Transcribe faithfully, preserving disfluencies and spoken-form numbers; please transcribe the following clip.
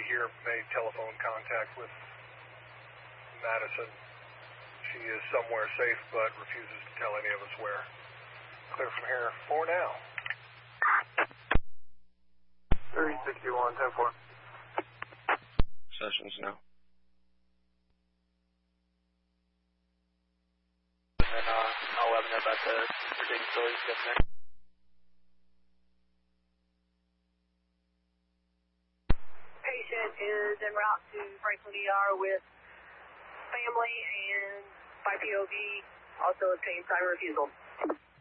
here made telephone contact with Madison. She is somewhere safe, but refuses to tell any of us where. Clear from here for now. three sixty-one, ten four. Sessions now. And then uh, eleven up at the Virginia facility. Get next. Patient is en route to Franklin E R with family and by P O V also obtained time refusal.